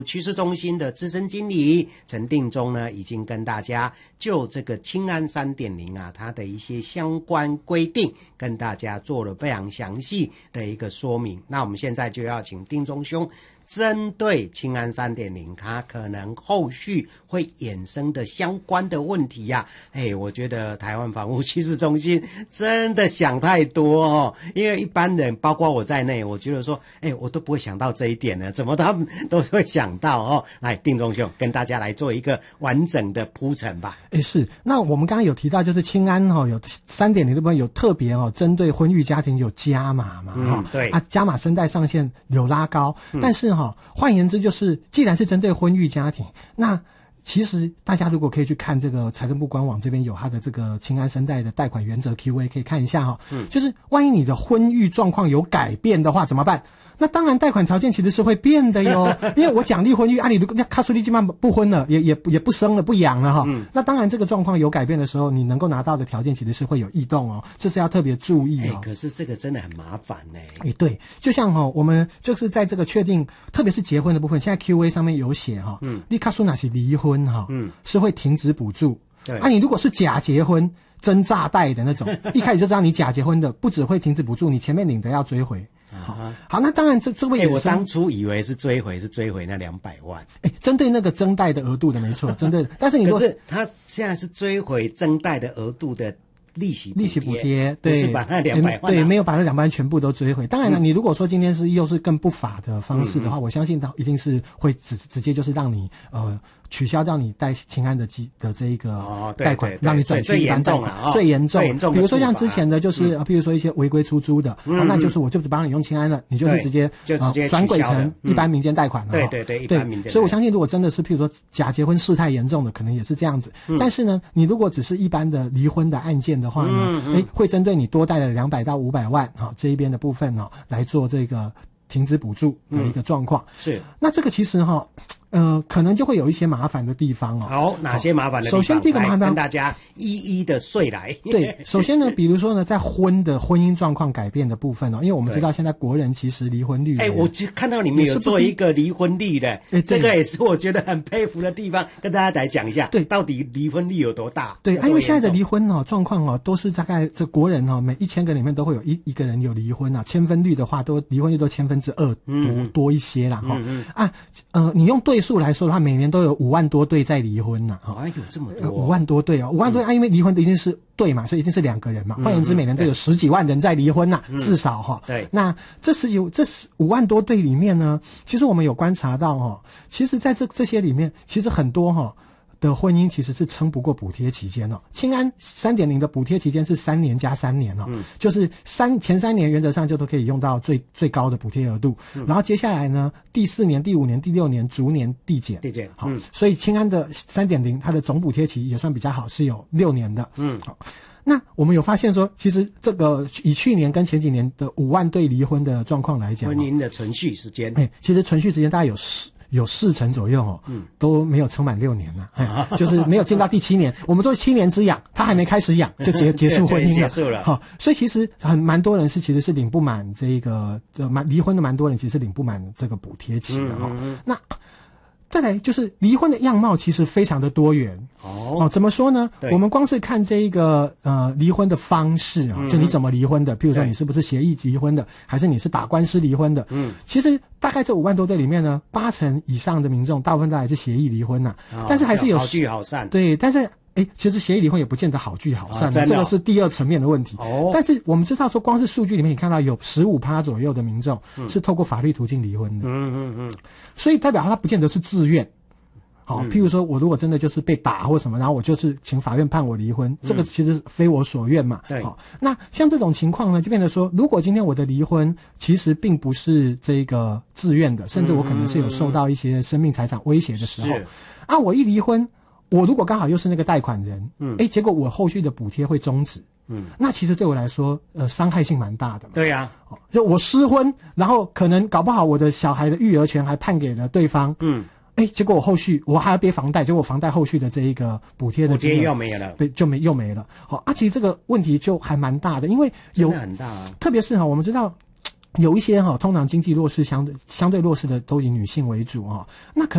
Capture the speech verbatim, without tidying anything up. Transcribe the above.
趋势中心的资深经理陈定中呢，已经跟大家就这个青安 三点零 啊，它的一些相关规定跟大家做了非常详细的一个说明。那我们现在就要请定中兄针对青安 三点零 它可能后续会衍生的相关的问题呀、啊，哎，我觉得台湾房屋趋势中心真的想太多哦，因为一般人包括我在内，我觉得说，哎，我都不会想到这一点呢，怎么他们都会想到哦？来，定中兄跟大家来做一个完整的铺陈吧。 哎，是，那我们刚刚有提到，就是青安哈、哦、有 三点零 的部分有特别哦，针对婚育家庭有加码嘛，哈、 嗯，对啊，加码声带上限有拉高，嗯、但是哈、哦，换言之就是，既然是针对婚育家庭，那其实大家如果可以去看这个财政部官网这边有它的这个青安声带的贷款原则 Q A， 可以看一下哈、哦，嗯，就是万一你的婚育状况有改变的话怎么办？那当然，贷款条件其实是会变的哟，因为我奖励婚育，啊，你如果卡苏利基本上不婚了，也也也不生了，不养了哈、嗯。那当然，这个状况有改变的时候，你能够拿到的条件其实是会有异动哦，这是要特别注意哦。 欸、可是这个真的很麻烦呢。 哎、欸，对，就像哈、哦，我们就是在这个确定，特别是结婚的部分，现在 Q A 上面有写哈、哦，嗯，你卡苏纳是离婚哈、哦，嗯，是会停止补助。对，啊，你如果是假结婚、真诈贷的那种，一开始就知道你假结婚的，不只会停止补助，你前面领的要追回。好，好，那当然这这位也、 欸、我当初以为是追回是追回那两百万， 哎、欸，针对那个增贷的额度的没错，针对，但是你可是他现在是追回增贷的额度的利息利息补贴，对， 不是把那两百万、啊、 对，没有把那两百万全部都追回。当然了，嗯、你如果说今天是又是更不法的方式的话，嗯嗯我相信他一定是会直直接就是让你呃。取消掉你贷青安的基的这一个贷款， 哦、 让你转去一般贷款，最严重。比如说像之前的，就是比如说一些违规出租的，嗯哦、那就是我就只帮你用青安了，你就是直接就直接转轨成一般民间贷款了。 对对对，一般民间。 所以我相信，如果真的是譬如说假结婚事态严重的，可能也是这样子。嗯、但是呢，你如果只是一般的离婚的案件的话呢，嗯嗯、会针对你多贷了两百到五百万哈这一边的部分呢来做这个停止补助的一个状况。 嗯、是。 那这个其实哈。呃，可能就会有一些麻烦的地方哦。 好，哪些麻烦的地方？ 首先，第一个麻烦跟大家一一的说来。 对，首先呢，比如说呢，在婚的婚姻状况改变的部分哦，因为我们知道现在国人其实离婚率， 哎，我就看到你们有做一个离婚率的，这个也是我觉得很佩服的地方，跟大家来讲一下。对，到底离婚率有多大？ 对，因为现在的离婚哦状况哦，都是大概这国人哦，每一千个里面都会有一一个人有离婚啊，千分率的话，都离婚率都千分之二多、嗯、多一些啦哈、嗯嗯。啊，呃，你用对数来说的话，每年都有五万多对在离婚呐、啊， 啊，有这么多、哦， 五万多对哦，五万多、嗯、啊，因为离婚的一定是对嘛，所以一定是两个人嘛。换、嗯、言之，每年都有十几万人在离婚呐、啊嗯，至少哈、哦。对，那这十几这五万多对里面呢，其实我们有观察到哈、哦，其实在这这些里面，其实很多哈、哦。的婚姻其实是撑不过补贴期间哦。青安 三点零 的补贴期间是三年加三年哦，嗯、就是三前三年原则上就都可以用到最最高的补贴额度、嗯，然后接下来呢，第四年、第五年、第六年逐年递减， 递减， 好、嗯，所以青安的 三点零 它的总补贴期也算比较好，是有六年的，嗯，好。那我们有发现说，其实这个以去年跟前几年的五万对离婚的状况来讲， 婚姻的存续时间， 哎，其实存续时间大概有十。有四成左右哦，嗯，都没有撑满六年了、啊，就是没有进到第七年。我们做七年之痒，他还没开始痒就结结束婚姻了， 结束了。 好，所以其实很蛮多人是其实是领不满这个这蛮离婚的蛮多人其实是领不满这个补贴期的哈、嗯嗯。那再来就是离婚的样貌其实非常的多元哦。哦，怎么说呢？我们光是看这一个呃离婚的方式啊，就你怎么离婚的，譬如说你是不是协议离婚的，还是你是打官司离婚的？嗯，其实大概这五万多对里面呢，八成以上的民众大部分都还是协议离婚呐、啊哦，但是还是有好聚好散。 对，但是。哎，其实协议离婚也不见得好聚好散、啊哦，这个是第二层面的问题。哦，但是我们知道说，光是数据里面，你看到有 百分之十五 左右的民众是透过法律途径离婚的。嗯嗯嗯，所以代表他不见得是自愿。好、哦，譬如说我如果真的就是被打或什么，然后我就是请法院判我离婚，这个其实非我所愿嘛。对、嗯。好、哦，那像这种情况呢，就变得说，如果今天我的离婚其实并不是这个自愿的，甚至我可能是有受到一些生命财产威胁的时候，啊，我一离婚。我如果刚好又是那个贷款人，嗯，哎，结果我后续的补贴会终止，嗯，那其实对我来说，呃，伤害性蛮大的嘛。 对呀、啊， 就我失婚，然后可能搞不好我的小孩的育儿权还判给了对方，嗯，哎，结果我后续我还要背房贷，结果房贷后续的这一个补贴的补贴又没了， 对，就没又没了。好、啊，其实这个问题就还蛮大的，因为有真的很大啊， 特别是哈，我们知道。 有一些哈、哦，通常经济弱势相对相对弱势的都以女性为主哈、哦，那可